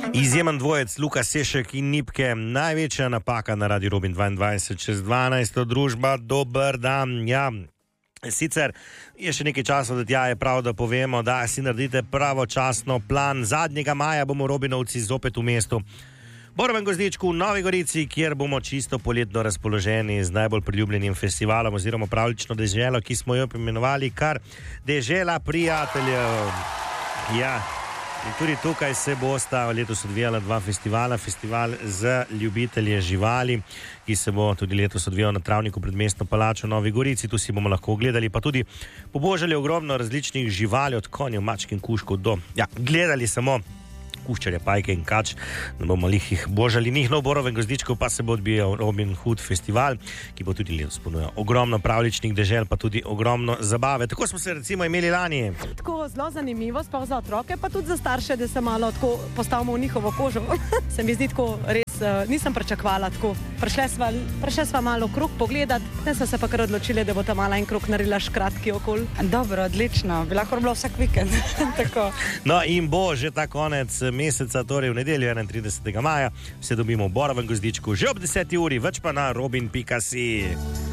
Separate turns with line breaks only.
Izjemen dvojec Luka Sešek in Nipke, največja napaka na Radiu Robin 22/12, družba, dober dan, ja. Sicer je še nekaj časa, da tja je prav, da povemo, da si naredite pravočasno plan. 2. maja bomo Robinovci zopet v mestu Borovem Gozdičku v Novi Gorici, kjer bomo čisto poletno razpoloženi z najbolj priljubljenim festivalom oziroma pravlično deželo, ki smo jo imenovali kar Dežela prijateljev. Ja, in tudi tukaj se bosta letos odvijala 2 festivala. Festival za ljubitelje živali, ki se bo tudi letos odvijal na travniku pred mestno palačo v Novi Gorici. Tu si bomo lahko ogledali, pa tudi pobožali ogromno različnih živali, od konjev, mačk in kužkov do, gledali samo kuščarje, pajke in kač, da bomo jih božali njih. V Borovem Gozdičku pa se bo odbijal Robin Hood festival, ki bo tudi letos ponujal ogromno pravličnih dežel, pa tudi ogromno zabave. Tako smo se recimo imeli lani.
Tako zelo zanimivo, sploh za otroke, pa tudi za starše, da se malo tako postavimo v njihovo kožo. Se mi zdi tako res, nisem pričakovala tako. Prišli sva malo krog pogledati, ne sva se pa kar odločili, da bo ta mala en krog naredila škratki okoli.
Dobro, odlično, bi lahko bilo vsak vikend. Tako.
No in bo že ta konec meseca, torej v nedeljo 31. maja, se dobimo v Borovem Gozdičku že ob 10. uri, več pa na robin.si.